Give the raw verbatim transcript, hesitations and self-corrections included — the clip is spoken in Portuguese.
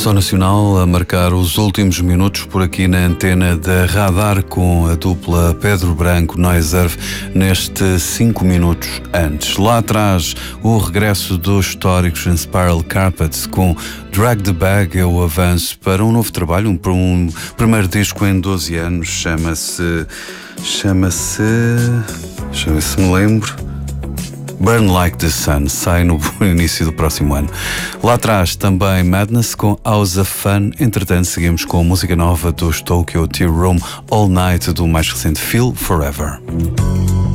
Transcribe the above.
Som Nacional a marcar os últimos minutos por aqui na antena da Radar com a dupla Pedro Branco Noiserve neste cinco minutos antes. Lá atrás, o regresso dos históricos em Spiral Carpets com Drag the Bag é o avanço para um novo trabalho, um, para um primeiro disco em doze anos, chama-se... chama-se... deixa eu ver se me lembro... Burn Like the Sun, sai no início do próximo ano. Lá atrás também Madness com House of Fun. Entretanto seguimos com a música nova dos Tokyo Tea Room All Night do mais recente Feel Forever.